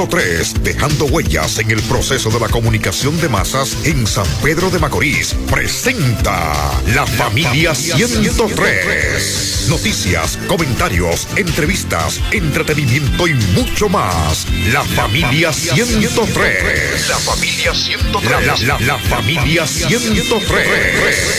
100.3, dejando huellas en el proceso de la comunicación de masas en San Pedro de Macorís, presenta La Familia 103. Noticias, comentarios, entrevistas, entretenimiento y mucho más. La Familia 103. La Familia 103. La Familia 103.